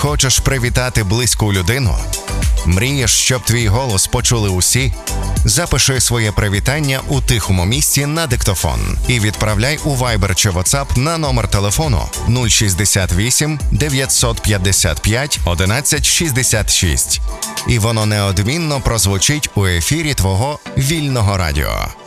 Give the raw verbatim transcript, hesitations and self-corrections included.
Хочеш привітати близьку людину? Мрієш, щоб твій голос почули усі? Запиши своє привітання у тихому місці на диктофон і відправляй у Viber чи WhatsApp на номер телефону нуль шістдесят вісім дев'ятсот п'ятдесят п'ять одинадцять шістдесят шість. І воно неодмінно прозвучить у ефірі твого вільного радіо.